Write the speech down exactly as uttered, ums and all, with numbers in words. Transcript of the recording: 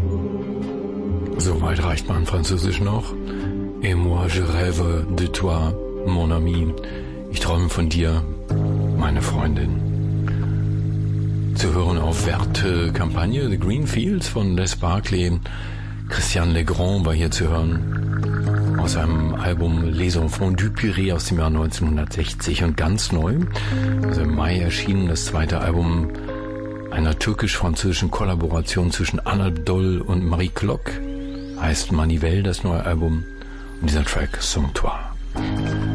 Soweit reicht mein Französisch noch. Et moi je rêve de toi, mon ami. Ich träume von dir, meine Freundin. Zu hören auf Verte Kampagne, The Green Fields von Les Barclay. Christian Legrand war hier zu hören. Aus einem Album Les Enfants du Pirée aus dem Jahr neunzehnhundertsechzig. Und ganz neu, also im Mai erschienen, das zweite Album einer türkisch-französischen Kollaboration zwischen Anadol und Marie Klock. Heißt Manivelle, das neue Album. Und dieser Track Sanctuaire.